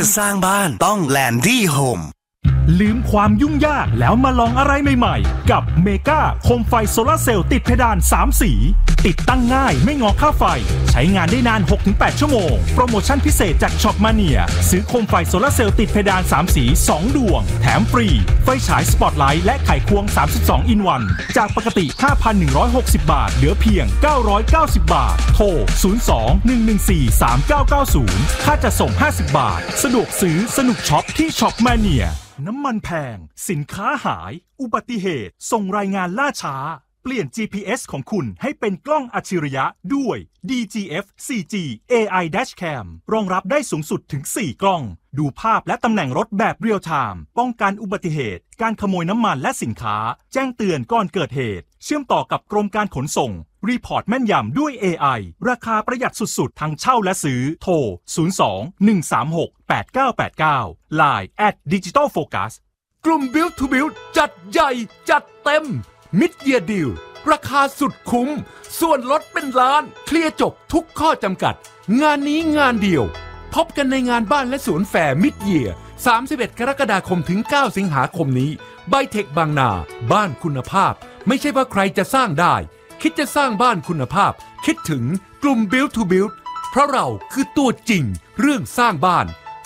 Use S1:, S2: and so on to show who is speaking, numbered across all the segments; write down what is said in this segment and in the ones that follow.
S1: สร้างบ้านต้อง Landy Home
S2: ลืมความยุ่งยากแล้วมาลองอะไรใหม่ๆกับเมกาโคมไฟโซลาร์เซลล์ติดเพดาน3สีติดตั้งง่ายไม่งอค่าไฟใช้งานได้นาน 6-8 ชั่วโมงโปรโมชั่นพิเศษจากช็อปมาเนียซื้อโคมไฟโซลาร์เซลล์ติดเพดาน3สี2ดวงแถมฟรีไฟฉายสปอตไลท์และไขควง32อินวันจากปกติ 5,160 บาทเหลือเพียง990 บาทโทร 02-114-3990 ค่าจัดส่ง50 บาทสะดวกซื้อสนุกช็อปที่ช็อปมาเนียน้ำมันแพงสินค้าหายอุบัติเหตุส่งรายงานล่าช้าเปลี่ยน GPS ของคุณให้เป็นกล้องอัจฉริยะด้วย DGF 4G AI Dashcam รองรับได้สูงสุดถึง4กล้องดูภาพและตำแหน่งรถแบบเรียลไทม์ป้องกันอุบัติเหตุการขโมยน้ำมันและสินค้าแจ้งเตือนก่อนเกิดเหตุเชื่อมต่อกับกรมการขนส่งรีพอร์ตแม่นยำด้วย AI ราคาประหยัดสุดๆทั้งเช่าและซื้อโทร 02-136-8989 Line @digitalfocus
S3: กลุ่ม Build to Build จัดใหญ่จัดเต็ม Mid Year Deal ราคาสุดคุ้มส่วนลดเป็นล้านเคลียร์จบทุกข้อจำกัดงานนี้งานเดียวพบกันในงานบ้านและสวนแฟร์ Mid Year 31 กรกฎาคมถึง 9 สิงหาคมนี้ไบเทคบางนาบ้านคุณภาพไม่ใช่ว่าใครจะสร้างได้คิดจะสร้างบ้านคุณภาพคิดถึงกลุ่ม Build to Build เพราะเราคือตัวจริงเรื่องสร้างบ้าน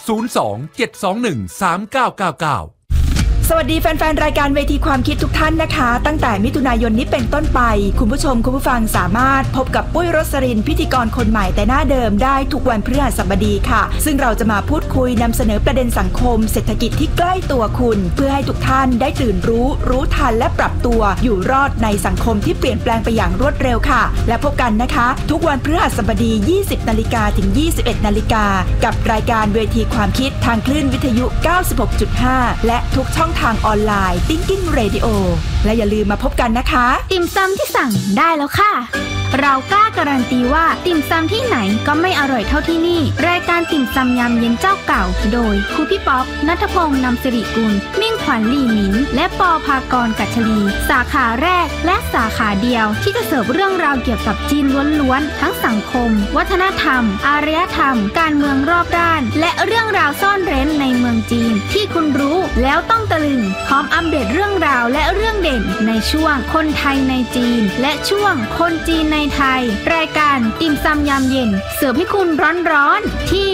S3: 02-721-3999
S4: สวัสดีแฟนๆรายการเวทีความคิดทุกท่านนะคะตั้งแต่มิถุนายนนี้เป็นต้นไปคุณผู้ชมคุณผู้ฟังสามารถพบกับปุ้ยรสรินพิธีกรคนใหม่แต่หน้าเดิมได้ทุกวันพฤหัสบดีค่ะซึ่งเราจะมาพูดคุยนำเสนอประเด็นสังคมเศรษฐกิจที่ใกล้ตัวคุณเพื่อให้ทุกท่านได้ตื่นรู้ทันและปรับตัวอยู่รอดในสังคมที่เปลี่ยนแปลงไปอย่างรวดเร็วค่ะและพบกันนะคะทุกวันพฤหัสบดี 20:00 นถึง 21:00 นกับรายการเวทีความคิดทางคลื่นวิทยุ 96.5 และทุกช่องทางออนไลน์ Thinking Radio และอย่าลืมมาพบกันนะคะ
S5: ติ่มซำที่สั่งได้แล้วค่ะเรากล้าการันตีว่าติ่มซำที่ไหนก็ไม่อร่อยเท่าที่นี่รายการติ่มซำยำเย็นเจ้าเก่าโดยครูพี่ป๊อปณัฐพงษ์นำสิริกุลมิ่งขวัญลี่หมินและปอภากรกัชลีสาขาแรกและสาขาเดียวที่จะเสิร์ฟเรื่องราวเกี่ยวกับจีนล้วนๆทั้งสังคมวัฒนธรรมอารยธรรมการเมืองรอบด้านและเรื่องราวซ่อนเร้นในเมืองจีนที่คุณรู้แล้วต้องตะลึงพร้อมอัปเดตเรื่องราวและเรื่องเด่นในช่วงคนไทยในจีนและช่วงคนจีนในไทยรายการติ่มซำยามเย็นเสิร์ฟให้คุณร้อนๆที่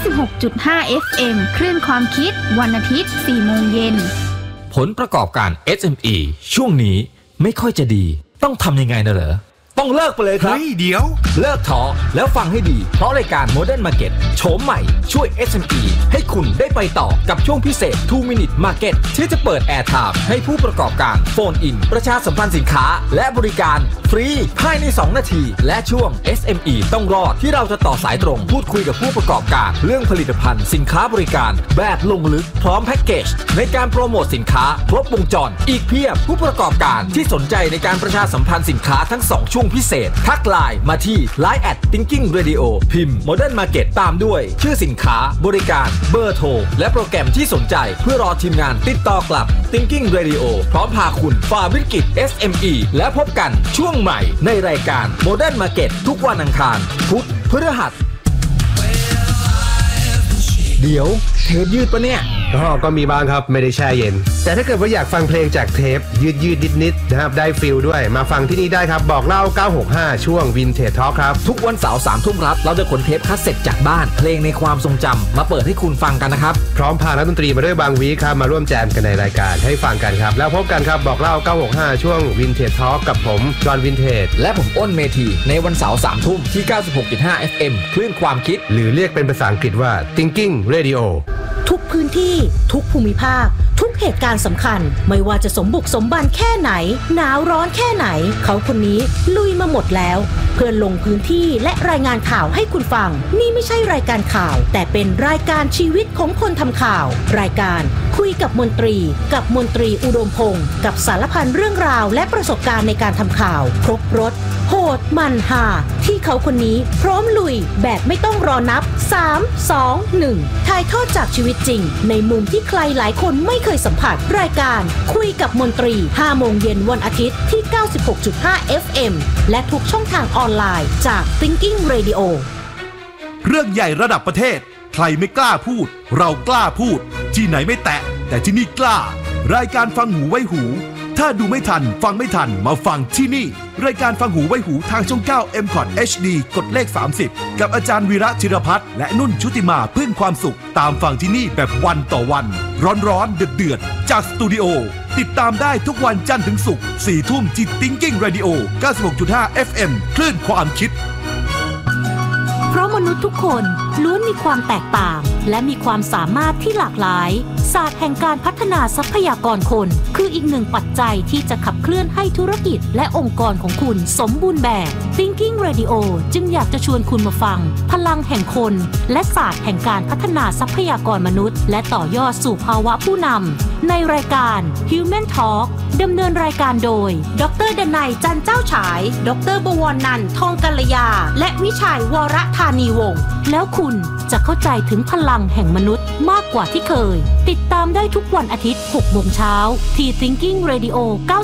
S5: 96.5 FM คลื่นความคิดวันอาทิตย์ 4 โมงเย็น
S6: ผลประกอบการ SME ช่วงนี้ไม่ค่อยจะดีต้องทำยังไงนะเหรอต้องเลิกไปเลยครับ
S1: เดี๋ยว
S6: เลิกท้อแล้วฟังให้ดีเพราะรายการ Modern Market โฉมใหม่ช่วย SME ให้คุณได้ไปต่อกับช่วงพิเศษ 2 Minute Market ที่จะเปิด Air Time ให้ผู้ประกอบการโฟนอินประชาสัมพันธ์สินค้าและบริการฟรีภายใน2นาทีและช่วง SME ต้องรอดที่เราจะต่อสายตรงพูดคุยกับผู้ประกอบการเรื่องผลิตภัณฑ์สินค้าบริการแบบลงลึกพร้อมแพ็กเกจในการโปรโมทสินค้าครบวงจรอีกเพียบผู้ประกอบการที่สนใจในการประชาสัมพันธ์สินค้าทั้ง2ช่วงพิเศษทักไลน์มาที่ Line @Thinking Radio พิมพ์ Modern Market ตามด้วยชื่อสินค้าบริการเบอร์โทรและโปรแกรมที่สนใจเพื่อรอทีมงานติดต่อกลับ Thinking Radio พร้อมพาคุณฝ่าวิกฤต SME และพบกันช่วงใหม่ในรายการ Modern Market ทุกวันอังคารพุธพฤหัสเดี๋ยวเทปยืดปะเนี่ย
S7: ก็มีบ้างครับไม่ได้แช่เย็นแต่ถ้าเกิดว่าอยากฟังเพลงจากเทปยืดนิดนะครับได้ฟิลด้วยมาฟังที่นี่ได้ครับบอกเล่า965ช่วง Vintage Talk ครับ
S6: ทุกวันเสาร์ 3 ทุ่มครับเราจะขนเทปคัสเซ็ตจากบ้านเพลงในความทรงจำมาเปิดให้คุณฟังกันนะครับ
S7: พร้อมพานักดนตรีมาด้วยบางวีครับมาร่วมแจมกันในรายการให้ฟังกันครับแล้วพบกันครับบอกเล่า965ช่วง Vintage Talk กับผมจอห์นวินเทจ
S6: และผมอ้นเมธีในวันเสาร์ 3 ทุ่มที่ 96.5 FM คลื่นความคิด
S7: หรือเรียกเป็นภาษาอังกฤษว่า Thinking Radio
S8: ทุกพื้นที่ทุกภูมิภาคทุกเหตุการณ์สำคัญไม่ว่าจะสมบุกสมบันแค่ไหนหนาวร้อนแค่ไหนเขาคนนี้ลุยมาหมดแล้วเพื่อลงพื้นที่และรายงานข่าวให้คุณฟังนี่ไม่ใช่รายการข่าวแต่เป็นรายการชีวิตของคนทำข่าวรายการคุยกับมนตรีกับมนตรีอุดมพงศ์กับสารพันเรื่องราวและประสบการณ์ในการทำข่าวครบรสโหดมันหาที่เขาคนนี้พร้อมลุยแบบไม่ต้องรอนับ3 2 1ถ่ายทอดจากชีวิตจริงในมุมที่ใครหลายคนไม่เคยสัมผัสรายการคุยกับมนตรี 5 โมงเย็นวันอาทิตย์ที่ 96.5 FM และทุกช่องทางออนไลน์จาก Thinking Radio
S3: เรื่องใหญ่ระดับประเทศ
S9: ใครไม่กล้าพูดเรากล้าพูดที่ไหนไม่แตะแต่ที่นี่กล้ารายการฟังหูไว้หูถ้าดูไม่ทันฟังไม่ทันมาฟังที่นี่รายการฟังหูไว้หูทางช่อง 9 MCOT HD กดเลข30กับอาจารย์วีระธีรพัฒน์และนุ่นชุติมาพึ่งความสุขตามฟังที่นี่แบบวันต่อวันร้อนๆเดือดๆจากสตูดิโอติดตามได้ทุกวันจันทร์ถึงศุกร์ 4 ทุ่มที่ Thinking Radio 96.5 FM คลื่นความคิด
S8: เพราะมนุษย์ทุกคนล้วนมีความแตกต่างและมีความสามารถที่หลากหลายศาสตร์แห่งการพัฒนาทรัพยากรคนคืออีกหนึ่งปัจจัยที่จะขับเคลื่อนให้ธุรกิจและองค์กรของคุณสมบูรณ์แบบ Thinking Radio จึงอยากจะชวนคุณมาฟังพลังแห่งคนและศาสตร์แห่งการพัฒนาทรัพยากรมนุษย์และต่อยอดสู่ภาวะผู้นำในรายการ Human Talk ดำเนินรายการโดยดร.ดนัย จันเจ้าฉายดร.บวรนันท์ ทองกัลยาและวิชัยวรธานีวงศ์แล้วคุณจะเข้าใจถึงพลังแห่งมนุษย์มากกว่าที่เคยติดตามได้ทุกวันอาทิตย์ 6 โมงเช้าที่ Thinking Radio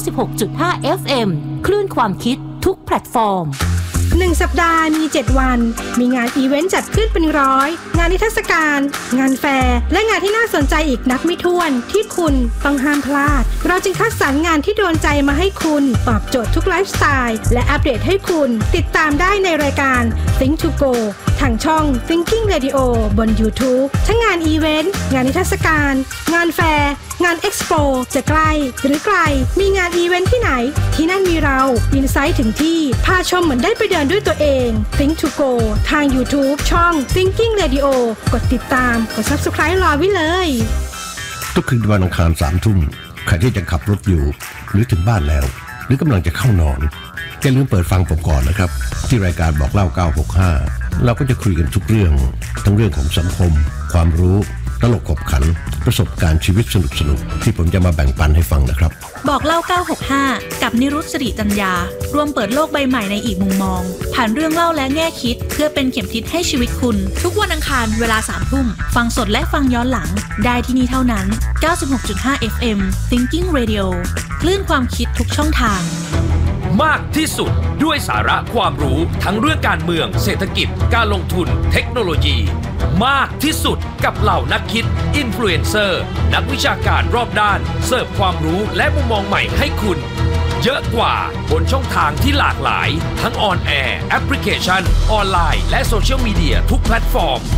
S8: 96.5 FM คลื่นความคิดทุกแพลตฟอร์ม
S10: 1 สัปดาห์มี 7 วันมีงานอีเวนต์จัดขึ้นเป็นร้อยงานนิทรรศการงานแฟร์และงานที่น่าสนใจอีกนับไม่ถ้วนที่คุณต้องห้ามพลาดเราจึงคัดสรรงานที่โดนใจมาให้คุณตอบโจทย์ทุกไลฟ์สไตล์และอัปเดตให้คุณติดตามได้ในรายการ Think to Go ทางช่อง Thinking Radio บน YouTube ทั้งงานอีเวนต์งานนิทรรศการงานแฟร์งานเอ็กซ์โปจะใกล้หรือไกลมีงานอีเวนต์ที่ไหนที่นั่นมีเราอินไซต์ถึงที่พาชมเหมือนได้ไปเดินด้วยตัวเอง Think to Go ทาง YouTube ช่อง Thinking Radio กดติดตามกด Subscribe รอไว้เลย
S11: ทุกคืนวันอังคาร 3 ทุ่มใครที่จะขับรถอยู่หรือถึงบ้านแล้วหรือกำลังจะเข้านอนอย่าลืมเปิดฟังผมก่อนนะครับที่รายการบอกเล่า965เราก็จะคุยกันทุกเรื่องทั้งเรื่องของสังคมความรู้ตลกขบขันประสบการณ์ชีวิตสนุกๆที่ผมจะมาแบ่งปันให้ฟังนะครับ
S12: บอกเล่า965กับนิรุต สิริจัญญารวมเปิดโลกใบใหม่ในอีกมุมมองผ่านเรื่องเล่าและแง่คิดเพื่อเป็นเข็มทิศให้ชีวิตคุณทุกวันอังคารเวลา 3 ทุ่มฟังสดและฟังย้อนหลังได้ที่นี่เท่านั้น 96.5 FM Thinking Radio คลื่นความคิดทุกช่องทาง
S3: มากที่สุดด้วยสาระความรู้ทั้งเรื่องการเมืองเศรษฐกิจการลงทุนเทคโนโลยีมากที่สุดกับเหล่านักคิดอินฟลูเอนเซอร์นักวิชาการรอบด้านเสิร์ฟความรู้และมุมมองใหม่ให้คุณเยอะกว่าบนช่องทางที่หลากหลายทั้งออนแอร์แอปพลิเคชันออนไลน์และโซเชียลมีเดียทุกแพลตฟอร์ม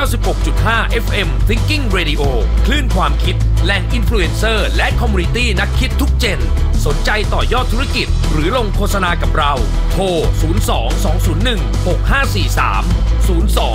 S3: 96.5 FM Thinking Radio คลื่นความคิดแหล่งอินฟลูเอนเซอร์และคอมมูนิตี้นักคิดทุกเจนสนใจต่อยอดธุรกิจหรือลงโฆษณากับเราโทร 02-201-6543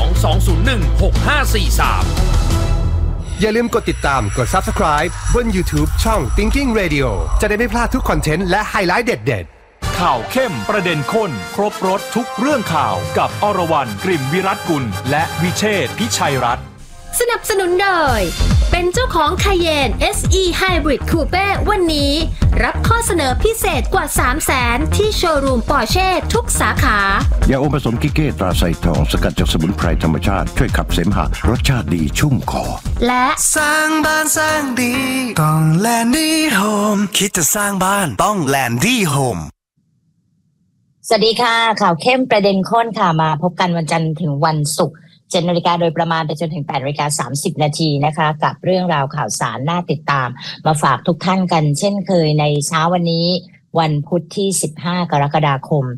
S3: 02-201-6543
S7: อย่าลืมกดติดตามกด Subscribe บน YouTube ช่อง Thinking Radio จะได้ไม่พลาดทุกคอนเทนต์และไฮไลท์เด็ดๆ
S2: ข่าวเข้มประเด็นข้นครบรสทุกเรื่องข่าวกับอรวรรณ กลิ่นวิรัตกุลและวิเชษฐ์ พิชัยรัตน์
S13: สนับสนุนโดยเป็นเจ้าของ Cayenne SE Hybrid Coupe วันนี้รับข้อเสนอพิเศษกว่า 300,000 ที่โชว์รูม Porsche ทุกสาขาย
S14: าอมผสมกิเก้ตราไซทองสกัดจากสมุนไพรธรรมชาติช่วยขับเสมหะรสชาติดีชุ่มคอ
S13: และ
S1: สร้างบ้านสร้างดีต้องแลนดี้โฮมคิดจะสร้างบ้านต้องแลนดี้โฮม
S15: สวัสดีค่ะข่าวเข้มประเด็นข้นค่ะมาพบกันวันจันทร์ถึงวันศุกร์ 7 นาฬิกาโดยประมาณไปจนถึง 8 นาฬิกา 30 นาทีนะคะกับเรื่องราวข่าวสารน่าติดตามมาฝากทุกท่านกันเช่นเคยในเช้าวันนี้วันพุธที่15 กรกฎาคม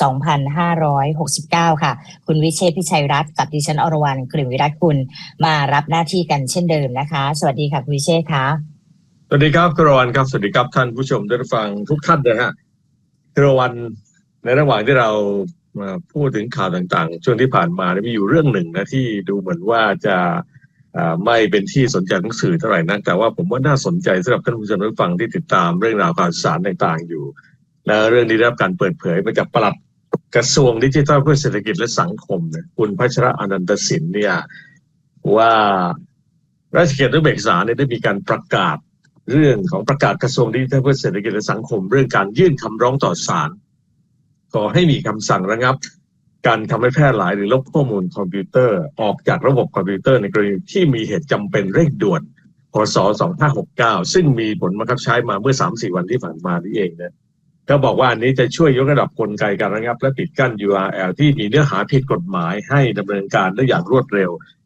S15: 2569 ค่ะคุณวิเชษฐ์ พิชัยรัตน์กับดิฉันอรวรรณ กลิ่นวิรัตกุลมารับหน้าที่กันเช่นเดิมนะคะสวัสดีค่ะคุณวิเชษฐ์ค่ะ
S16: สวัสดีครับคุณอรวรรณครับสวัสดีครับท่านผู้ชมได้ฟังทุกท่านนะฮะคุณอรวรรณในระหว่างที่เรามาพูดถึงข่าวต่างๆช่วงที่ผ่านมามีอยู่เรื่องหนึ่งนะที่ดูเหมือนว่าจะไม่เป็นที่สนใจของสื่อเท่าไหร่นักแต่ว่าผมว่าน่าสนใจสำหรับท่านผู้ชมได้ฟังที่ติดตามเรื่องราวข่าวสารต่างๆอยู่และเรื่องนี้ได้รับการเปิดเผยมาจากปลัดกระทรวงดิจิทัลเพื่อเศรษฐกิจและสังคมเนี่ยคุณพัชระอนันตสินเนี่ยว่าราชกิจจานุเบกษาเนี่ยได้มีการประกาศเรื่องของประกาศกระทรวงดิจิทัลเพื่อเศรษฐกิจและสังคมเรื่องการยื่นคำร้องต่อศาลขอให้มีคำสั่งระงับการทำให้แพร่หลายหรือลบข้อมูลคอมพิวเตอร์ออกจากระบบคอมพิวเตอร์ในกรณีที่มีเหตุจำเป็นเร่งด่วนพ.ศ. 2569ซึ่งมีผลบังคับใช้มาเมื่อ 3-4 วันที่ผ่านมานี่เองนะก็บอกว่าอันนี้จะช่วยยกระดับกลไกการระงับและปิดกั้น URL ที่มีเนื้อหาผิดกฎหมายให้ดำเนินการได้อย่างรวดเร็ว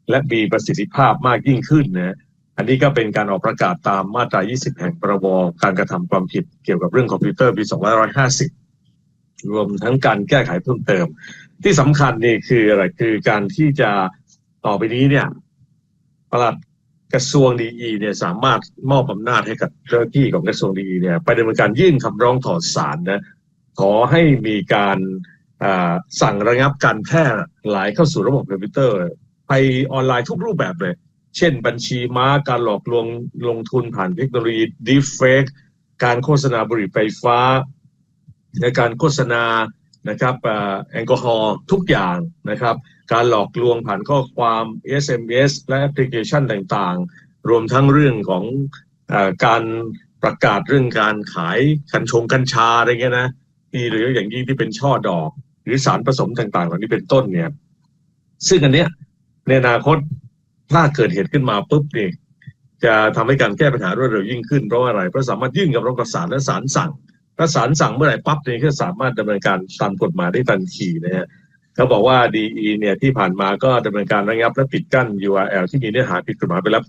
S16: และมีประสิทธิภาพมากยิ่งขึ้นนะอันนี้ก็เป็นการออกประกาศตามมาตรา 20 แห่งพรบการกระทำความผิดเกี่ยวกับเรื่องคอมพิวเตอร์ปี 2550 รวมทั้งการแก้ไขเพิ่มเติมที่สำคัญนี่คืออะไรคือการที่จะต่อไปนี้เนี่ยปลัดกระทรวงดีเนี่ยสามารถมอบอำนาจให้กับเจ้าหน้าที่ของกระทรวงดีเนี่ยไปดำเนินการยื่นคำร้องถอดสารนะขอให้มีการสั่งระงับการแพร่หลายเข้าสู่ระบบคอมพิวเตอร์ไปออนไลน์ทุกรูปแบบเลยเช่นบัญชีม้าการหลอกลวงลงทุนผ่านเทคโนโลยีดีฟเฟกการโฆษณาบุหรี่ไฟฟ้าในการโฆษณานะครับแอลกอฮอล์ทุกอย่างนะครับการหลอกลวงผ่านข้อความ SMS และแอปพลิเคชันต่างๆรวมทั้งเรื่องของการประกาศเรื่องการขายกัญชาอะไรเงี้ยนะหรืออย่างยิ่งที่เป็นช่อดอกหรือสารผสมต่างๆเหล่านี้เป็นต้นเนี่ยซึ่งอันเนี้ยในอนาคตถ้าเกิดเหตุขึ้นมาปุ๊บนี่จะทำให้การแก้ปัญหารวดเร็วยิ่งขึ้นเพราะอะไรเพราะสามารถยื่นกับร้องต่อศาลและศาลสั่งถ้าศาลสั่งเมื่อไหร่ปั๊บนี่ก็สามารถดำเนินการตามกฎหมายได้ทันทีนะฮะเขาบอกว่า DE เนี่ยที่ผ่านมาก็ดำเนินการระงับและปิดกั้น URL ที่มีเนื้อหาผิดกฎหมายไปแล้ว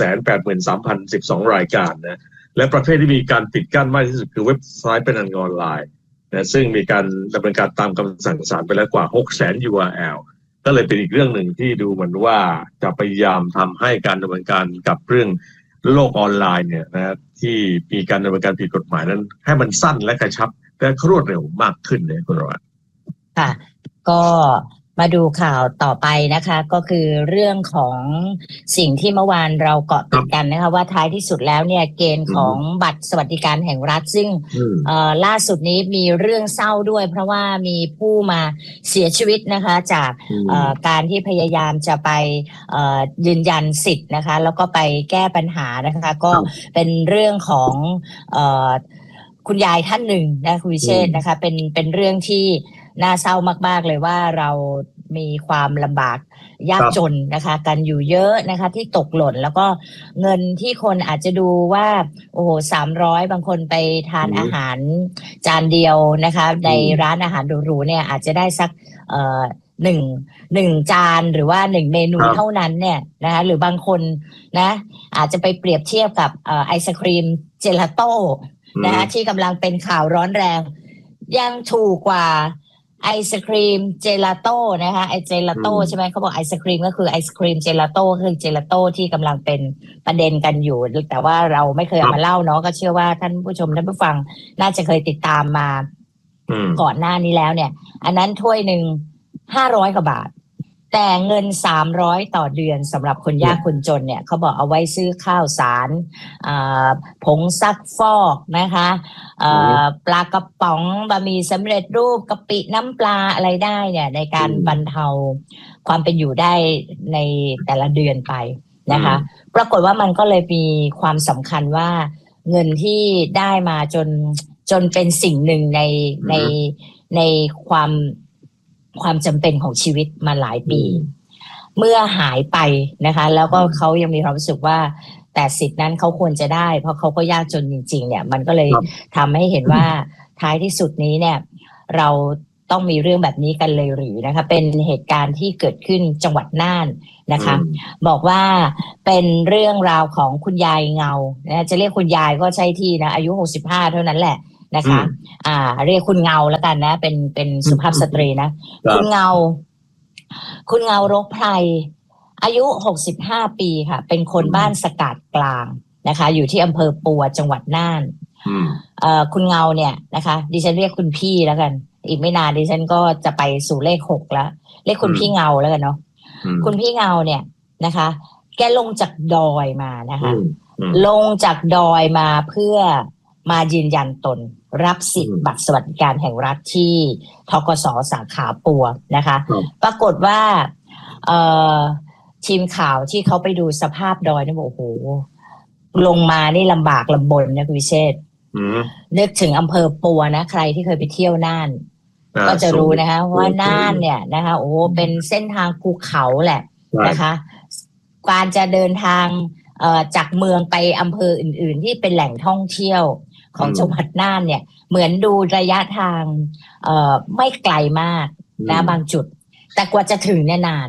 S16: 883,012 รายการนะและประเภทที่มีการปิดกั้นมากที่สุดคือเว็บไซต์พนันออนไลน์นะซึ่งมีการดำเนินการตามคำสั่งศาลไปแล้วกว่า 600,000 URL ก็เลยเป็นอีกเรื่องหนึ่งที่ดูเหมือนว่าจะพยายามทำให้การดำเนินการกับเรื่องโลกออนไลน์เนี่ยนะที่มีการดำเนินการผิดกฎหมายนั้นให้มันสั้นและกระชับและรวดเร็วมากขึ้นเนี่ยคุณรัตน์
S15: ค่ะก็มาดูข่าวต่อไปนะคะก็คือเรื่องของสิ่งที่เมื่อวานเราเกาะติดกันนะคะว่าท้ายที่สุดแล้วเนี่ยเกณฑ์ของบัตรสวัสดิการแห่งรัฐซึ่งล่าสุดนี้มีเรื่องเศร้าด้วยเพราะว่ามีผู้มาเสียชีวิตนะคะจากการที่พยายามจะไปยืนยันสิทธิ์นะคะแล้วก็ไปแก้ปัญหานะคะก็เป็นเรื่องของคุณยายท่านหนึ่งนะคุณวิเชษฐ์นะคะเป็นเรื่องที่น่าเศร้ามากๆเลยว่าเรามีความลำบากยากจนนะคะกันอยู่เยอะนะคะที่ตกหล่นแล้วก็เงินที่คนอาจจะดูว่าโอ้โห300บางคนไปทานอาหารจานเดียวนะคะในร้านอาหารหรูๆเนี่ยอาจจะได้สักหนึ่งจานหรือว่า1เมนูเท่านั้นเนี่ยนะคะหรือบางคนนะอาจจะไปเปรียบเทียบกับไอศครีมเจลาโต้นะคะที่กำลังเป็นข่าวร้อนแรงยังถูกกว่าไอศครีมเจลาโต้นะคะไอเจลาโต้ใช่ไหมเขาบอกไอศครีมก็คือไอศครีมเจลาโต้คือเจลาโต้ที่กำลังเป็นประเด็นกันอยู่แต่ว่าเราไม่เคยเอามาเล่าเนาะก็เชื่อว่าท่านผู้ชมท่านผู้ฟังน่าจะเคยติดตามมาก่อนหน้านี้แล้วเนี่ยอันนั้นถ้วยหนึ่ง500 กว่าบาทแต่เงิน300ต่อเดือนสำหรับคนยากคนจนเนี่ยเขาบอกเอาไว้ซื้อข้าวสารผงซักฟอกนะคะปลากระป๋องบะหมี่สำเร็จรูปกะปิน้ำปลาอะไรได้เนี่ยในการบรรเทาความเป็นอยู่ได้ในแต่ละเดือนไปนะคะปรากฏว่ามันก็เลยมีความสำคัญว่าเงินที่ได้มาจนเป็นสิ่งหนึ่งในความจำเป็นของชีวิตมาหลายปีเมื่อหายไปนะคะแล้วก็เขายังมีความรู้สึกว่าแต่สิทธินั้นเขาควรจะได้เพราะเขาก็ยากจนจริงๆเนี่ยมันก็เลยทำให้เห็นว่าท้ายที่สุดนี้เนี่ยเราต้องมีเรื่องแบบนี้กันเลยหรือนะคะเป็นเหตุการณ์ที่เกิดขึ้นจังหวัดน่านนะคะบอกว่าเป็นเรื่องราวของคุณยายเงานะจะเรียกคุณยายก็ใช่ที่นะอายุ65เท่านั้นแหละนะคะเรียกคุณเงาแล้วกันนะเป็นสุภาพสตรีนะคุณเงารกไพรอายุ65ปีค่ะเป็นคนบ้านสกาดกลางนะคะอยู่ที่อำเภอปัวจังหวัดน่านคุณเงาเนี่ยนะคะดิฉันเรียกคุณพี่แล้วกันอีกไม่นานดิฉันก็จะไปสู่เลข6แล้วเรียกคุณพี่เงาแล้วกันเนาะคุณพี่เงาเนี่ยนะคะแกลงจากดอยมานะคะลงจากดอยมาเพื่อมายืนยันตนรับสิทธิ์บัตรสวัสดิการแห่งรัฐที่ธกส.สาขาปัวนะคะปรากฏว่าทีมข่าวที่เขาไปดูสภาพดอยนี่บอกโอ้โหลงมานี่ลำบากลำบนนะคุณวิเชษฐ์นึกถึงอำเภอปัวนะใครที่เคยไปเที่ยวน่านก็จะรู้นะคะว่าน่านเนี่ยนะคะโอ้เป็นเส้นทางภูเขาแหละนะคะการจะเดินทางจากเมืองไปอำเภออื่นๆที่เป็นแหล่งท่องเที่ยวของจังหวัดน่านเนี่ยเหมือนดูระยะทางไม่ไกลมากนะบางจุดแต่กว่าจะถึงเนี่ยนาน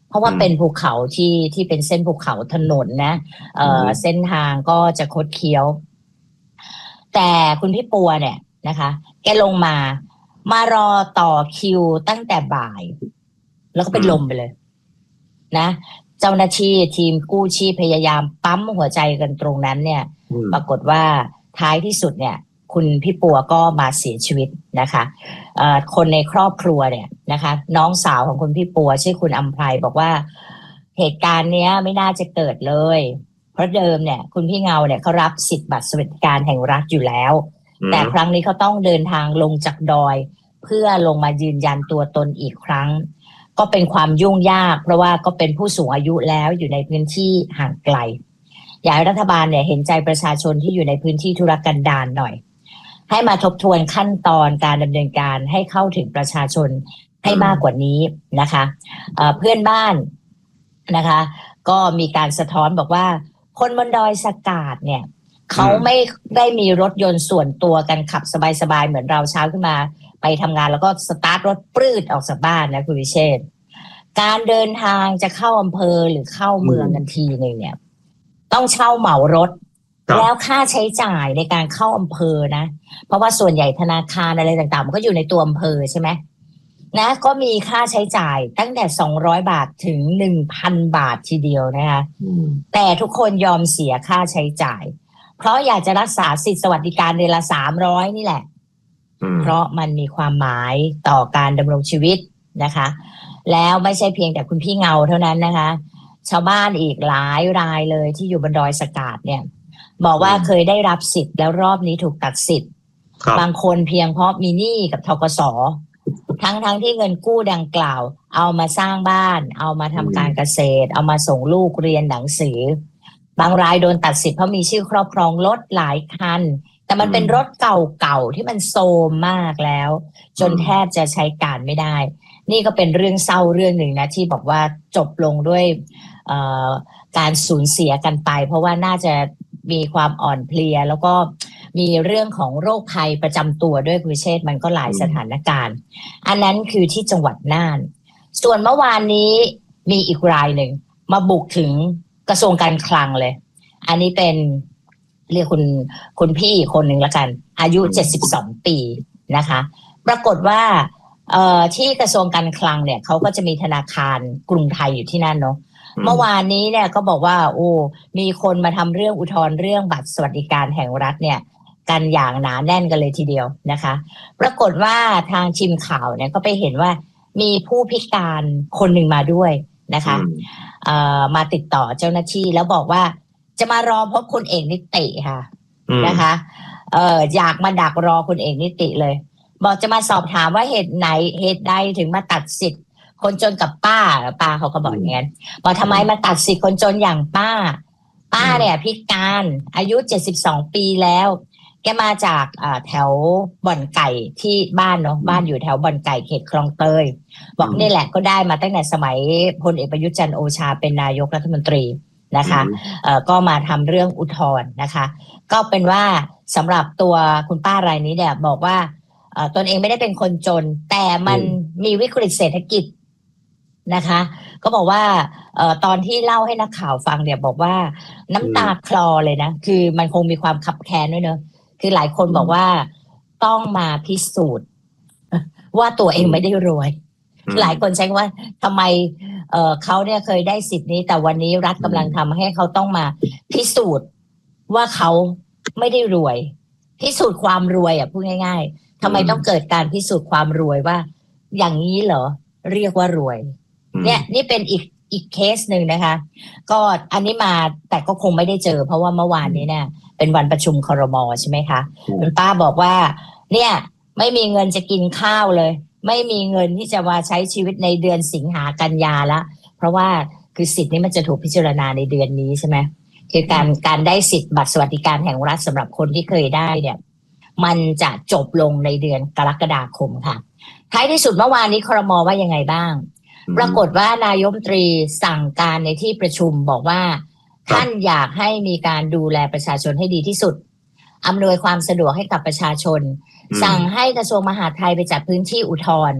S15: เพราะว่าเป็นภูเขาที่เป็นเส้นภูเขาถนนนะเส้นทางก็จะคดเคี้ยวแต่คุณพี่ปัวเนี่ยนะคะแกลงมารอต่อคิวตั้งแต่บ่ายแล้วก็เป็นลมไปเลยนะเจ้าหน้าที่ทีมกู้ชีพพยายามปั๊มหัวใจกันตรงนั้นเนี่ยปรากฏว่าท้ายที่สุดเนี่ยคุณพี่ปัวก็มาเสียชีวิตนะคะคนในครอบครัวเนี่ยนะคะน้องสาวของคุณพี่ปัวชื่อคุณอำไพบอกว่าเหตุการณ์เนี้ยไม่น่าจะเกิดเลยเพราะเดิมเนี่ยคุณพี่เงาเนี่ยเขารับสิทธิบัตรสวัสดิการแห่งรัฐอยู่แล้วแต่ครั้งนี้เขาต้องเดินทางลงจากดอยเพื่อลงมายืนยันตัวตนอีกครั้งก็เป็นความยุ่งยากเพราะว่าก็เป็นผู้สูงอายุแล้วอยู่ในพื้นที่ห่างไกลอยากให้รัฐบาลเนี่ยเห็นใจประชาชนที่อยู่ในพื้นที่ทุรกันดารหน่อยให้มาทบทวนขั้นตอนการดำเนินการให้เข้าถึงประชาชนให้มากกว่านี้นะคะเพื่อนบ้านนะคะก็มีการสะท้อนบอกว่าคนบนดอยสะกาดเนี่ยเขาไม่ได้มีรถยนต์ส่วนตัวกันขับสบายๆเหมือนเราเช้าขึ้นมาไปทำงานแล้วก็สตาร์ทรถปลื้ดออกจากบ้านนะคุณวิเชษฐ์การเดินทางจะเข้าอำเภอหรือเข้าเมืองกันทีนึงเนี่ยต้องเช่าเหมารถแล้วค่าใช้จ่ายในการเข้าอำเภอนะเพราะว่าส่วนใหญ่ธนาคารอะไรต่างๆมันก็อยู่ในตัวอำเภอใช่ไหมนะก็มีค่าใช้จ่ายตั้งแต่200 บาทถึง 1,000 บาททีเดียวนะคะแต่ทุกคนยอมเสียค่าใช้จ่ายเพราะอยากจะรักษาสิทธิสวัสดิการเดือนละ300นี่แหละเพราะมันมีความหมายต่อการดำรงชีวิตนะคะแล้วไม่ใช่เพียงแต่คุณพี่เงาเท่านั้นนะคะชาวบ้านอีกหลายรายเลยที่อยู่บนดอยสะกาดเนี่ยบอกว่าเคยได้รับสิทธิ์แล้วรอบนี้ถูกตัดสิทธิ์บางคนเพียงเพราะมีหนี้กับธกส.ทั้งที่เงินกู้ดังกล่าวเอามาสร้างบ้านเอามาทำการเกษตรเอามาส่งลูกเรียนหนังสือบางรายโดนตัดสิทธิ์เพราะมีชื่อครอบครองรถหลายคันแต่มันเป็นรถเก่าๆที่มันโทรมมากแล้วจนแทบจะใช้การไม่ได้นี่ก็เป็นเรื่องเศร้าเรื่องหนึ่งนะที่บอกว่าจบลงด้วยการสูญเสียกันไปเพราะว่าน่าจะมีความอ่อนเพลียแล้วก็มีเรื่องของโรคภัยประจำตัวด้วยคุณเชษฐ์มันก็หลายสถานการณ์อันนั้นคือที่จังหวัดน่านส่วนเมื่อวานนี้มีอีกรายหนึ่งมาบุกถึงกระทรวงการคลังเลยอันนี้เป็นเรียกคุณพี่คนหนึ่งละกันอายุ72 ปีนะคะปรากฏว่าที่กระทรวงการคลังเนี่ยเขาก็จะมีธนาคารกรุงไทยอยู่ที่นั่นเนาะเมื่อวานนี้เนี่ยก็บอกว่าโอ้มีคนมาทำเรื่องอุทธรณ์เรื่องบัตรสวัสดิการแห่งรัฐเนี่ยกันอย่างหนาแน่นกันเลยทีเดียวนะคะปรากฏว่าทางทีมข่าวเนี่ยก็ไปเห็นว่ามีผู้พิการคนหนึ่งมาด้วยนะคะมาติดต่อเจ้าหน้าที่แล้วบอกว่าจะมารอพบคุณเอกนิติค่ะนะคะอยากมาดักรอคุณเอกนิติเลยบอกจะมาสอบถามว่าเหตุใดถึงมาตัดสิทธิ์คนจนกับป้าเขาก็บอกอย่างนั้นบอกทำไมมาตัดสิทธิ์คนจนอย่างป้าเนี่ยพิการอายุ72 ปีแล้วแกมาจากแถวบ่อนไก่ที่บ้านเนาะบ้านอยู่แถวบ่อนไก่เขตคลองเตยบอกนี่แหละก็ได้มาตั้งแต่สมัยพลเอกประยุทธ์จันทร์โอชาเป็นนายกรัฐมนตรีนะคะก็มาทำเรื่องอุทธรณ์นะคะก็เป็นว่าสำหรับตัวคุณป้ารายนี้เนี่ยบอกว่าตนเองไม่ได้เป็นคนจนแต่มันมีวิกฤตเศรษฐกิจนะคะก็บอกว่าตอนที่เล่าให้นักข่าวฟังเนี่ยบอกว่าน้ำตาคลอเลยนะคือมันคงมีความขับแค้นด้วยเนอะคือหลายคนบอกว่าต้องมาพิสูจน์ว่าตัวเองไม่ได้รวยหลายคนใช้ว่าทำไมเขาเนี่ยเคยได้สิทธิ์นี้แต่วันนี้รัฐกำลังทำให้เขาต้องมาพิสูจน์ว่าเขาไม่ได้รวยพิสูจน์ความรวยพูดง่ายๆทำไมต้องเกิดการพิสูจน์ความรวยว่าอย่างนี้เหรอเรียกว่ารวยเนี่ยนี่เป็นอีกเคสหนึ่งนะคะก็อันนี้มาแต่ก็คงไม่ได้เจอเพราะว่าเมื่อวานนี้เนี่ยเป็นวันประชุมครม.ใช่ไหมคะคุณป้าบอกว่าเนี่ยไม่มีเงินจะกินข้าวเลยไม่มีเงินที่จะมาใช้ชีวิตในเดือนสิงหากันยาละเพราะว่าคือสิทธิ์นี้มันจะถูกพิจารณาในเดือนนี้ใช่ไหมคือการได้สิทธิ์บัตรสวัสดิการแห่งรัฐสำหรับคนที่เคยได้เนี่ยมันจะจบลงในเดือนกรกฎาคมค่ะท้ายที่สุดเมื่อวานนี้ครม.ว่ายังไงบ้างปรากฏว่านายกรัฐมนตรีสั่งการในที่ประชุมบอกว่าท่านอยากให้มีการดูแลประชาชนให้ดีที่สุดอำนวยความสะดวกให้กับประชาชนสั่งให้กระทรวงมหาดไทยไปจัดพื้นที่อุทธรณ์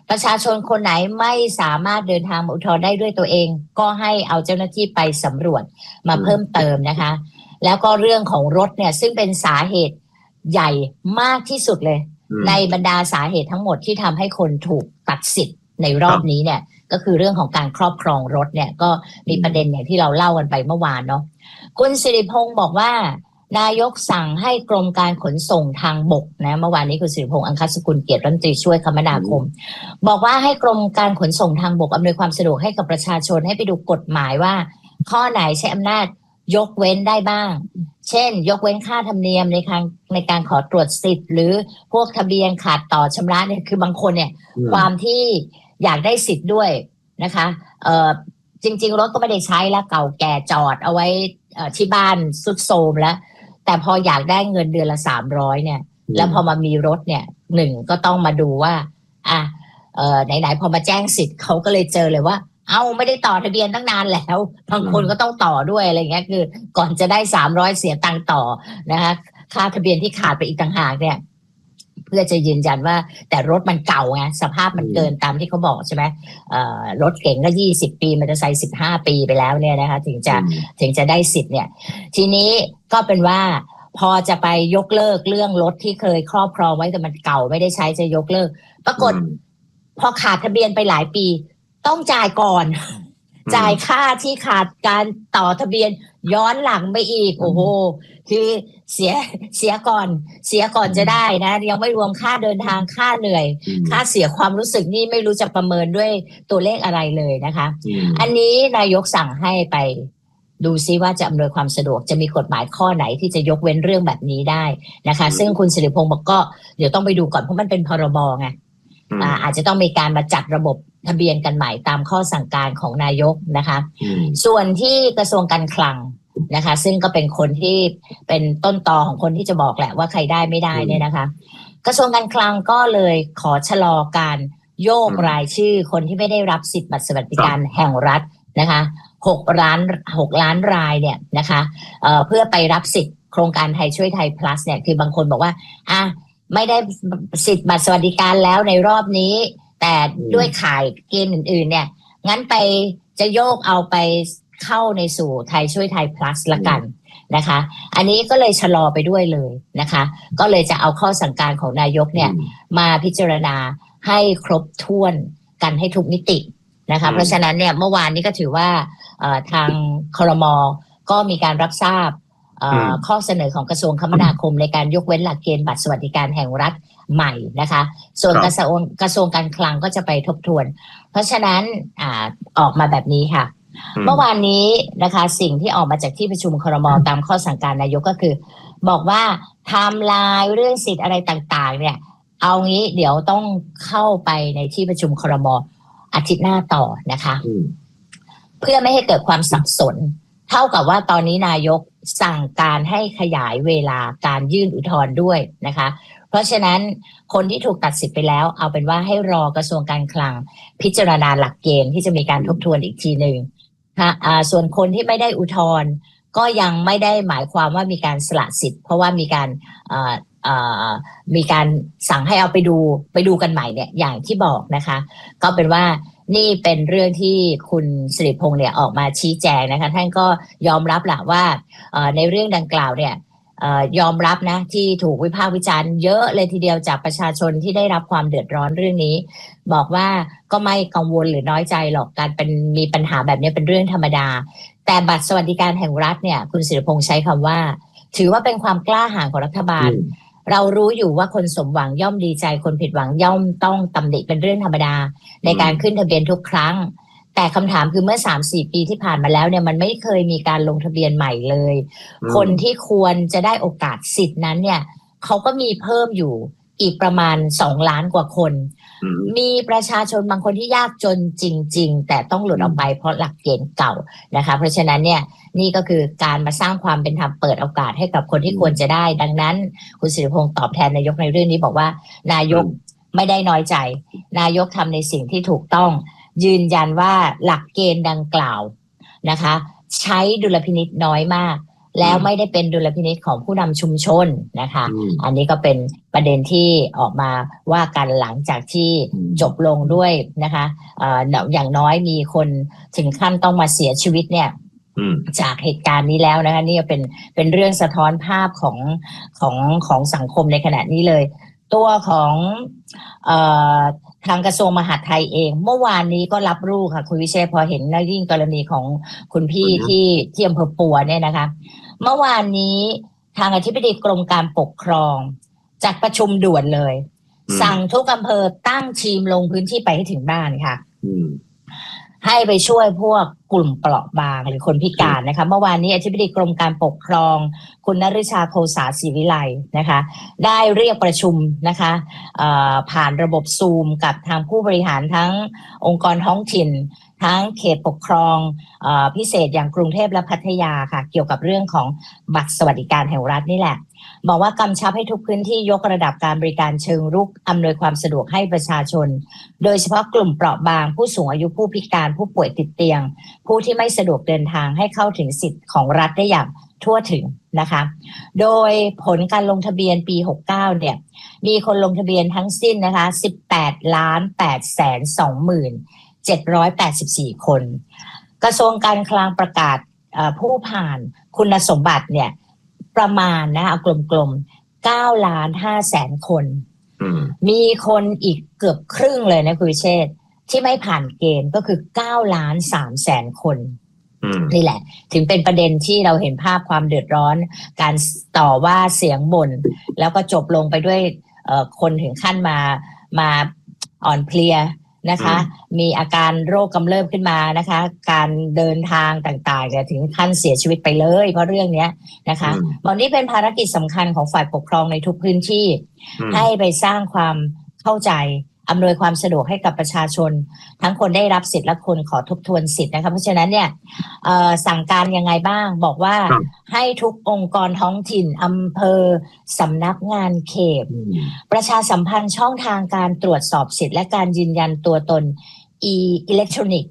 S15: ประชาชนคนไหนไม่สามารถเดินทางอุทธรณ์ได้ด้วยตัวเองก็ให้เอาเจ้าหน้าที่ไปสำรวจมาเพิ่มเติมนะคะแล้วก็เรื่องของรถเนี่ยซึ่งเป็นสาเหตุใหญ่มากที่สุดเลยในบรรดาสาเหตุทั้งหมดที่ทำให้คนถูกตัดสิทธิ์ในรอบนี้เนี่ยก็คือเรื่องของการครอบครองรถเนี่ยก็มีประเด็นอย่างที่เราเล่ากันไปเมื่อวานเนาะคุณสิริพงษ์บอกว่านายกสั่งให้กรมการขนส่งทางบกนะเมื่อวานนี้คุณสิริพงษ์อังคสกุลเกียรติรัฐมนตรีช่วยคมนาคมบอกว่าให้กรมการขนส่งทางบกอำนวยความสะดวกให้กับประชาชนให้ไปดูกฎหมายว่าข้อไหนใช้อำนาจยกเว้นได้บ้างเช่นยกเว้นค่าธรรมเนียมในการขอตรวจสิทธิ์หรือพวกทะเบียนขาดต่อชำระเนี่ยคือบางคนเนี่ยความที่อยากได้สิทธิ์ด้วยนะคะจริงๆรถก็ไม่ได้ใช้แล้วเก่าแก่จอดเอาไว้ที่บ้านสุดโทรมแล้วแต่พออยากได้เงินเดือนละ300เนี่ยแล้วพอมามีรถเนี่ยหนึ่งก็ต้องมาดูว่าไหนๆพอมาแจ้งสิทธิ์เขาก็เลยเจอเลยว่าไม่ได้ต่อทะเบียนตั้งนานแล้วบางคนก็ต้องต่อด้วยอะไรเงี้ยคือก่อนจะได้300เสียตังค์ต่อนะคะค่าทะเบียนที่ขาดไปอีกต่างหากเนี่ยเพื่อจะยืนยันว่าแต่รถมันเก่าไงสภาพมันเกินตามที่เขาบอกใช่ไหมรถเก๋งก็20ปีมอเตอร์ไซค์15ปีไปแล้วเนี่ยนะคะถึงจะได้สิทธิ์เนี่ยทีนี้ก็เป็นว่าพอจะไปยกเลิกเรื่องรถที่เคยครอบครองไว้แต่มันเก่าไม่ได้ใช้จะยกเลิกปรากฏพอขาดทะเบียนไปหลายปีต้องจ่ายก่อนจ่ายค่าที่ขาดการต่อทะเบียนย้อนหลังไปอีกโอ้โหคือเสียก่อนจะได้นะยังไม่รวมค่าเดินทางค่าเหนื่อยค่าเสียความรู้สึกนี่ไม่รู้จะประเมินด้วยตัวเลขอะไรเลยนะคะอันนี้นายกสั่งให้ไปดูซิว่าจะอำนวยความสะดวกจะมีกฎหมายข้อไหนที่จะยกเว้นเรื่องแบบนี้ได้นะคะซึ่งคุณสิริพงษ์บอกก็เดี๋ยวต้องไปดูก่อนเพราะมันเป็นพรบไงอาจจะต้องมีการมาจัดระบบทะเบียนกันใหม่ตามข้อสั่งการของนายกนะคะส่วนที่กระทรวงการคลังนะคะซึ่งก็เป็นคนที่เป็นต้นตอของคนที่จะบอกแหละว่าใครได้ไม่ได้เนี่ยนะคะกระทรวงการคลังก็เลยขอชะลอการโยกรายชื่อคนที่ไม่ได้รับสิทธิบัตรสวัสดิการแห่งรัฐนะคะ6 ล้านรายเนี่ยนะคะเพื่อไปรับสิทธิ์โครงการไทยช่วยไทย plus เนี่ยคือบางคนบอกว่าไม่ได้สิทธิ์บัตรสวัสดิการแล้วในรอบนี้แต่ด้วยข่ายเกณฑ์อื่นๆเนี่ยงั้นไปจะโยกเอาไปเข้าในสู่ไทยช่วยไทย plus ละกันนะคะอันนี้ก็เลยชะลอไปด้วยเลยนะคะก็เลยจะเอาข้อสั่งการของนายกเนี่ยมาพิจารณาให้ครบถ้วนกันให้ทุกมิตินะคะเพราะฉะนั้นเนี่ยเมื่อวานนี้ก็ถือว่าทางครม.ก็มีการรับทราบข้อเสนอของกระทรวงคมนาคมในการยกเว้นหลักเกณฑ์บัตรสวัสดิการแห่งรัฐใหม่นะคะส่วนกระทรวงการคลังก็จะไปทบทวนเพราะฉะนั้นออกมาแบบนี้ค่ะเมื่อวานนี้นะคะสิ่งที่ออกมาจากที่ประชุมครม.ตามข้อสั่งการนายกก็คือบอกว่าไทม์ไลน์เรื่องสิทธิ์อะไรต่างๆเนี่ยเอางี้เดี๋ยวต้องเข้าไปในที่ประชุมครม.อาทิตย์หน้าต่อนะคะเพื่อไม่ให้เกิดความสับสนเท่ากับว่าตอนนี้นายกสั่งการให้ขยายเวลาการยื่นอุทธรณ์ด้วยนะคะเพราะฉะนั้นคนที่ถูกตัดสิทธิ์ไปแล้วเอาเป็นว่าให้รอกระทรวงการคลังพิจารณาหลักเกณฑ์ที่จะมีการทบทวนอีกทีหนึ่งส่วนคนที่ไม่ได้อุทธรณ์ก็ยังไม่ได้หมายความว่ามีการสละสิทธิ์เพราะว่ามีการสั่งให้เอาไปดูกันใหม่เนี่ยอย่างที่บอกนะคะก็เป็นว่านี่เป็นเรื่องที่คุณสิริพงษ์เนี่ยออกมาชี้แจงนะคะท่านก็ยอมรับแหละว่าในเรื่องดังกล่าวเนี่ยยอมรับนะที่ถูกวิพากษ์วิจารณ์เยอะเลยทีเดียวจากประชาชนที่ได้รับความเดือดร้อนเรื่องนี้บอกว่าก็ไม่กังวลหรือน้อยใจหรอกการมีปัญหาแบบนี้เป็นเรื่องธรรมดาแต่บัตรสวัสดิการแห่งรัฐเนี่ยคุณสิริพงษ์ใช้คำว่าถือว่าเป็นความกล้าหาญของรัฐบาลเรารู้อยู่ว่าคนสมหวังย่อมดีใจคนผิดหวังย่อมต้องตำหนิเป็นเรื่องธรรมดาในการขึ้นทะเบียนทุกครั้งแต่คำถามคือเมื่อ 3-4 ปีที่ผ่านมาแล้วเนี่ยมันไม่เคยมีการลงทะเบียนใหม่เลยคนที่ควรจะได้โอกาสสิทธินั้นเนี่ยเขาก็มีเพิ่มอยู่อีกประมาณ2 ล้านกว่าคนมีประชาชนบางคนที่ยากจนจริงๆแต่ต้องหลุดออกไปเพราะหลักเกณฑ์เก่านะคะเพราะฉะนั้นเนี่ยนี่ก็คือการมาสร้างความเป็นธรรมเปิดโอกาสให้กับคนที่ควรจะได้ดังนั้นคุณสิริพงษ์ตอบแทนนายกในเรื่องนี้บอกว่านายกไม่ได้น้อยใจนายกทำในสิ่งที่ถูกต้องยืนยันว่าหลักเกณฑ์ดังกล่าวนะคะใช้ดุลพินิจน้อยมากแล้วไม่ได้เป็นดุลพินิจของผู้นำชุมชนนะคะอันนี้ก็เป็นประเด็นที่ออกมาว่ากันหลังจากที่จบลงด้วยนะคะอย่างน้อยมีคนถึงขั้นต้องมาเสียชีวิตเนี่ยจากเหตุการณ์นี้แล้วนะคะนี่เป็นเรื่องสะท้อนภาพของสังคมในขณะนี้เลยตัวของทางกระทรวงมหาดไทยเองเมื่อวานนี้ก็รับรู้ค่ะคุณวิเชษพอเห็นนะยิ่งกรณีของคุณพี่ที่อำเภอปัวเนี่ยนะคะเมื่อวานนี้ทางอธิบดีกรมการปกครองจัดประชุมด่วนเลยสั่งทุกอำเภอตั้งทีมลงพื้นที่ไปให้ถึงบ้านค่ะให้ไปช่วยพวกกลุ่มเปราะบางหรือคนพิการนะคะเมื่อวานนี้อธิบดีกรมการปกครองคุณนฤชาโคสาศรีวิไลนะคะได้เรียกประชุมนะคะผ่านระบบซูมกับทางผู้บริหารทั้งองค์กรท้องถิ่นทั้งเขตปกครองพิเศษอย่างกรุงเทพและพัทยาค่ะเกี่ยวกับเรื่องของบัตรสวัสดิการแห่งรัฐนี่แหละบอกว่ากำชับให้ทุกพื้นที่ยกระดับการบริการเชิงรุกอำนวยความสะดวกให้ประชาชนโดยเฉพาะกลุ่มเปราะบางผู้สูงอายุผู้พิการผู้ป่วยติดเตียงผู้ที่ไม่สะดวกเดินทางให้เข้าถึงสิทธิ์ของรัฐได้อย่างทั่วถึงนะคะโดยผลการลงทะเบียนปี69เนี่ยมีคนลงทะเบียนทั้งสิ้นนะคะ18,820,784 คนกระทรวงการคลังประกาศผู้ผ่านคุณสมบัติเนี่ยประมาณนะเอากลมๆ 9,500,000 คนมีคนอีกเกือบครึ่งเลยนะคุณวิเชษที่ไม่ผ่านเกณฑ์ก็คือ 9,300,000 คนนี่แหละถึงเป็นประเด็นที่เราเห็นภาพความเดือดร้อนการต่อว่าเสียงบ่นแล้วก็จบลงไปด้วยคนถึงขั้นมาอ่อนเพลียนะคะมีอาการโรคกำเริบขึ้นมานะคะการเดินทางต่างๆถึงขั้นเสียชีวิตไปเลยเพราะเรื่องนี้นะคะบอกนี้เป็นภารกิจสำคัญของฝ่ายปกครองในทุกพื้นที่ให้ไปสร้างความเข้าใจอำนวยความสะดวกให้กับประชาชนทั้งคนได้รับสิทธิ์และคนขอทบทวนสิทธิ์นะคะเพราะฉะนั้นเนี่ยสั่งการยังไงบ้างบอกว่าให้ทุกองค์กรท้องถิ่นอำเภอสำนักงานเขตประชาสัมพันธ์ช่องทางการตรวจสอบสิทธิ์และการยืนยันตัวตนelectronic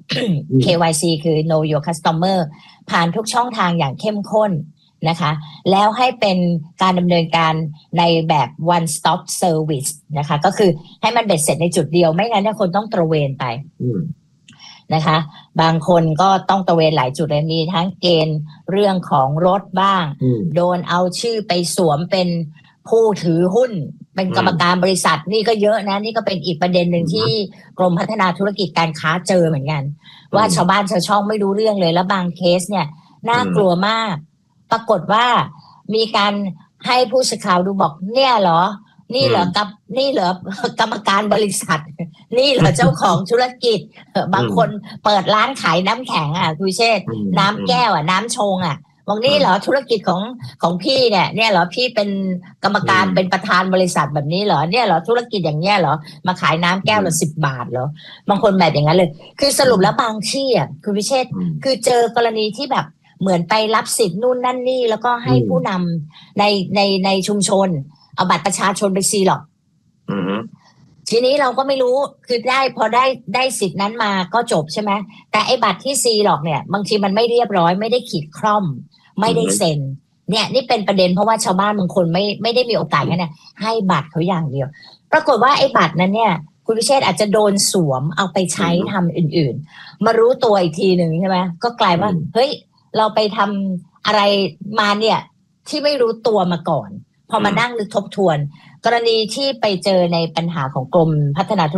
S15: KYC คือ Know Your Customer ผ่านทุกช่องทางอย่างเข้มข้นนะคะแล้วให้เป็นการดำเนินการในแบบ one stop service นะคะก็คือให้มันเบ็ดเสร็จในจุดเดียวไม่งั้นคนต้องตระเวนไปนะคะบางคนก็ต้องตระเวนหลายจุดเลยมีทั้งเกณฑ์เรื่องของรถบ้างโดนเอาชื่อไปสวมเป็นผู้ถือหุ้นเป็นกรรมการบริษัทนี่ก็เยอะนะนี่ก็เป็นอีกประเด็นหนึ่งที่กรมพัฒนาธุรกิจการค้าเจอเหมือนกันว่าชาวบ้านชาวช่องไม่รู้เรื่องเลยแล้วบางเคสเนี่ยน่ากลัวมากปรากฏว่ามีการให้ผู้สื่อข่าวดูบอกเนี่ยเหรอนี่เหรอกรรมการบริษัทนี่เหรอเจ้าของธุรกิจบางคนเปิดร้านขายน้ำแข็งคุณเชษน้ำแก้วน้ำชงบอกนี่เหรอธุรกิจของพี่เนี่ยเหรอพี่เป็นกรรมการเป็นประธานบริษัทแบบนี้เหรอเนี่ยเหรอธุรกิจอย่างเงี้ยเหรอมาขายน้ำแก้วละ10 บาทเหรอบางคนแบบอย่างนั้นเลยคือสรุปแล้วบางที่คุณวิเชษคือเจอกรณีที่แบบเหมือนไปรับสิทธิ์นู่นนั่นนี่แล้วก็ให้ผู้นำในชุมชนเอาบัตรประชาชนไปซีหรอกทีนี้เราก็ไม่รู้คือพอได้สิทธิ์นั้นมาก็จบใช่ไหมแต่ไอ้บัตรที่ซีหรอกเนี่ยบางทีมันไม่เรียบร้อยไม่ได้ขีดคร่อมไม่ได้เซ็นเนี่ยนี่เป็นประเด็นเพราะว่าชาวบ้านบางคนไม่ได้มีโอกาสเนี่ยให้บัตรเขาอย่างเดียวปรากฏว่าไอ้บัตรนั้นเนี่ยคุณวิเชษอาจจะโดนสวมเอาไปใช้ทำอื่นๆมารู้ตัวอีกทีหนึ่งใช่ไหมก็กลายว่าเฮ้ยเราไปทำอะไรมาเนี่ยที่ไม่รู้ตัวมาก่อนพอมานั่งนึกทบทวนกรณีที่ไปเจอในปัญหาของกรมพัฒนาธุ